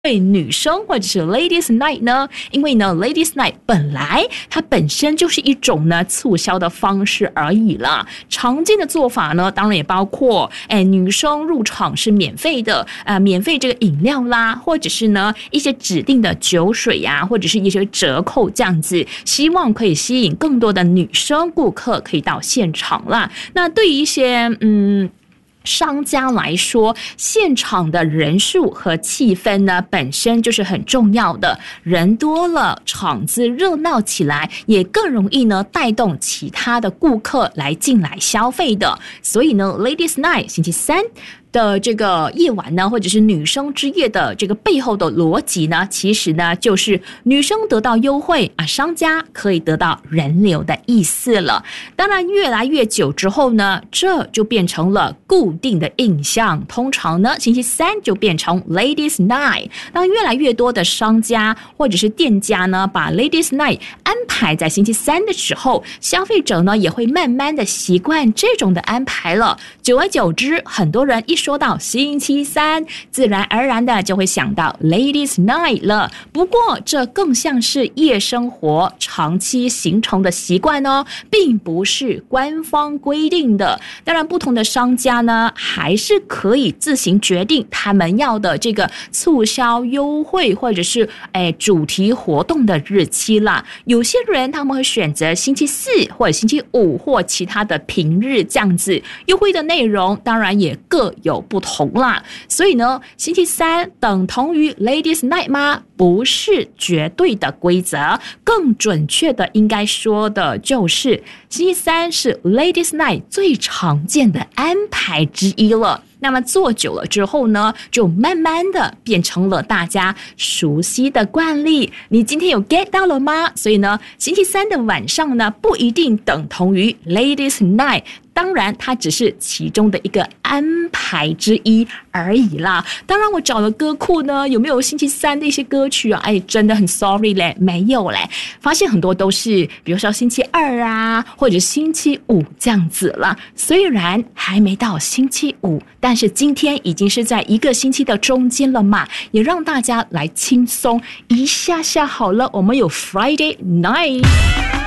女生或者是 Ladies Night 呢？因为呢 Ladies Night 它本身就是一种呢促销的方式而已啦。常见的做法呢，当然也包括女生入场是免费的，免费这个饮料啦，或者是呢一些指定的酒水啊，或者是一些折扣这样子，希望可以吸引更多的女生顾客可以到现场啦。那对于一些商家来说，现场的人数和气氛呢，本身就是很重要的。人多了，场子热闹起来，也更容易呢带动其他的顾客来进来消费的。所以呢 ，Ladies Night 星期三的这个夜晚呢，或者是女生之夜的这个背后的逻辑呢，其实呢就是女生得到优惠啊，商家可以得到人流的意思了。当然，越来越久之后呢，这就变成了固定的印象。通常呢，星期三就变成 Ladies Night。当越来越多的商家或者是店家呢，把 Ladies Night 安排在星期三的时候，消费者呢也会慢慢的习惯这种的安排了。久而久之，很多人一说到星期三，自然而然的就会想到 Ladies Night 了。不过这更像是夜生活长期形成的习惯哦，并不是官方规定的。当然，不同的商家呢，还是可以自行决定他们要的这个促销优惠或者是主题活动的日期啦。有些人他们会选择星期四或者星期五或其他的平日这样子，优惠的内容当然也各有不同啦。所以呢，星期三等同于 Ladies Night 吗？不是绝对的规则，更准确的应该说的就是星期三是 Ladies Night 最常见的安排之一了。那么做久了之后呢，就慢慢的变成了大家熟悉的惯例。你今天有 get 到了吗？所以呢，星期三的晚上呢，不一定等同于 Ladies Night。当然它只是其中的一个安排之一而已啦。当然我找了歌库呢，有没有星期三的一些歌曲啊？真的很 sorry 嘞，没有嘞。发现很多都是比如说星期二啊，或者星期五这样子啦。虽然还没到星期五，但是今天已经是在一个星期的中间了嘛，也让大家来轻松一下下好了。我们有 Friday Night。